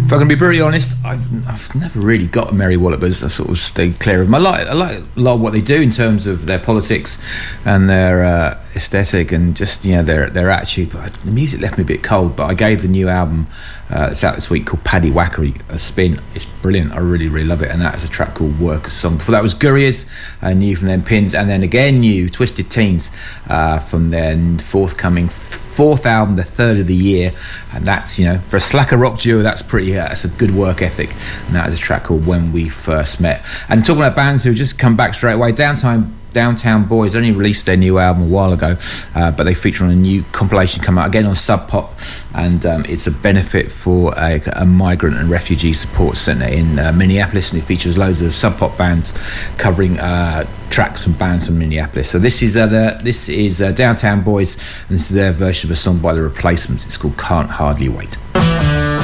If I'm going to be brutally honest, I've never really got Merry Wallopers. I sort of stayed clear of them. I like a lot of what they do in terms of their politics and their aesthetic and just their attitude. But the music left me a bit cold. But I gave the new album that's out this week called Paddy Wackery a spin. It's brilliant. I really, really love it. And that is a track called Workers Song. Before that was Gurriers, new from them Pins, and then again new Twisted Teens from their forthcoming fourth album, the third of the year, and that's for a slacker rock duo, that's a good work ethic. And that is a track called When We First Met. And talking about bands who just come back straight away, Downtown Boys only released their new album a while ago, but they feature on a new compilation coming out again on Sub Pop, and it's a benefit for a migrant and refugee support centre in Minneapolis, and it features loads of Sub Pop bands covering tracks from bands from Minneapolis. So this is Downtown Boys, and this is their version of a song by The Replacements. It's called Can't Hardly Wait.